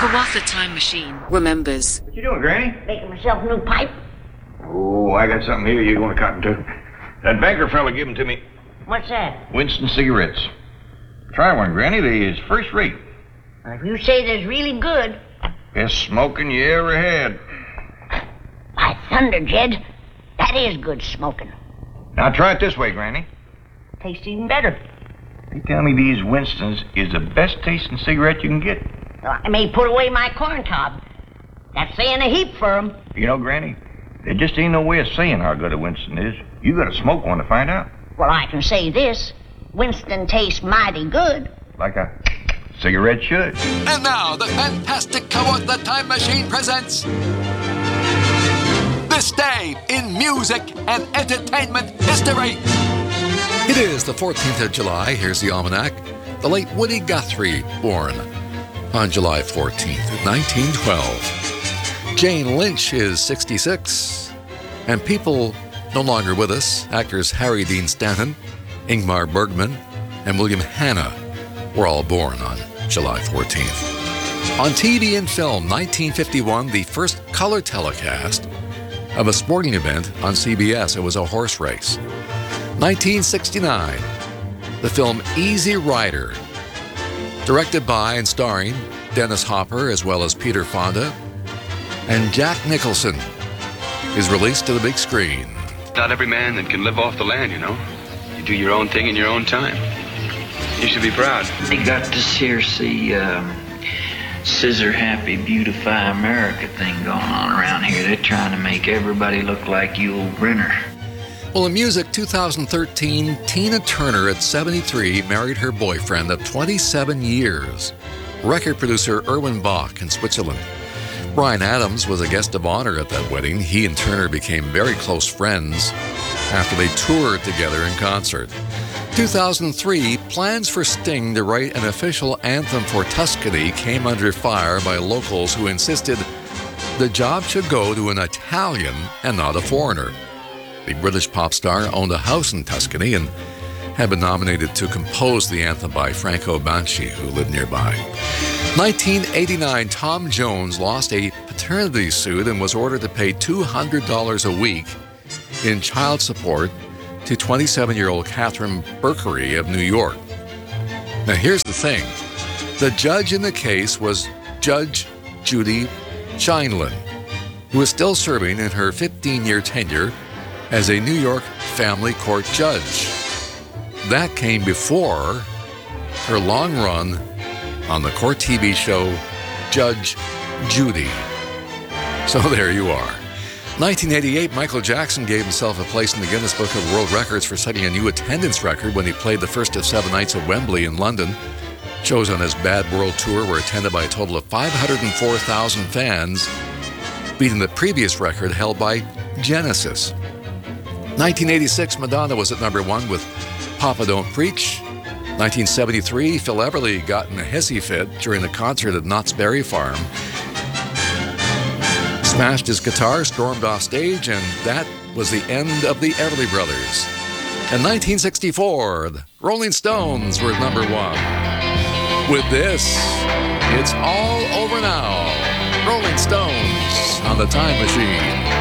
Hiawatha Time Machine remembers. What you doing, Granny? Making myself a new pipe. Oh, I got something here you want to cotton to. That banker fella gave them to me. What's that? Winston cigarettes. Try one, Granny. They is first rate. Well, if you say they're really good. Best smoking you ever had. By thunder, Jed. That is good smoking. Now try it this way, Granny. Tastes even better. They tell me these Winstons is the best tasting cigarette you can get. Well, I may put away my corn cob. That's saying a heap for 'em. You know, Granny, there just ain't no way of saying how good a Winston is. You gotta smoke one to find out. Well, I can say this. Winston tastes mighty good. Like a cigarette should. And now, the fantastic Hiawatha Time Machine presents This Day in Music and Entertainment History. It is the 14th of July. Here's the almanac. The late Woody Guthrie, born on July 14th, 1912. Jane Lynch is 66. And people no longer with us, actors Harry Dean Stanton, Ingmar Bergman, and William Hanna were all born on July 14th. On TV and film, 1951, the first color telecast of a sporting event on CBS. It was a horse race. 1969, the film Easy Rider, directed by and starring Dennis Hopper as well as Peter Fonda, and Jack Nicholson, is released to the big screen. Not every man that can live off the land, you know. You do your own thing in your own time. You should be proud. They got this here, Scissor Happy Beautify America thing going on around here. They're trying to make everybody look like Yul Brynner. Well, in music, 2013, Tina Turner at 73 married her boyfriend of 27 years, record producer Erwin Bach in Switzerland. Bryan Adams was a guest of honor at that wedding. He and Turner became very close friends after they toured together in concert. 2003, plans for Sting to write an official anthem for Tuscany came under fire by locals who insisted the job should go to an Italian and not a foreigner. The British pop star owned a house in Tuscany and had been nominated to compose the anthem by Franco Banci, who lived nearby. 1989, Tom Jones lost a paternity suit and was ordered to pay $200 a week in child support to 27-year-old Catherine Berkery of New York. Now, here's the thing. The judge in the case was Judge Judy Scheindlin, who is still serving in her 15-year tenure as a New York family court judge. That came before her long run on the court TV show Judge Judy. So there you are. 1988, Michael Jackson gave himself a place in the Guinness Book of World Records for setting a new attendance record when he played the first of 7 nights at Wembley in London. Shows on his Bad World Tour were attended by a total of 504,000 fans, beating the previous record held by Genesis. 1986, Madonna was at number 1 with Papa Don't Preach. 1973, Phil Everly got in a hissy fit during a concert at Knott's Berry Farm. Smashed his guitar, stormed off stage, and that was the end of the Everly Brothers. In 1964, the Rolling Stones were number 1. With this, it's all over now. Rolling Stones on the Time Machine.